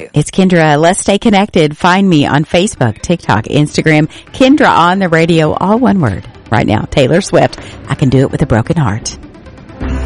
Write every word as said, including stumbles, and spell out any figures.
It's Kendra. Let's stay connected. Find me on Facebook, TikTok, Instagram. Kendra on the radio, all one word. Right now, Taylor Swift. I Can Do It With a Broken Heart.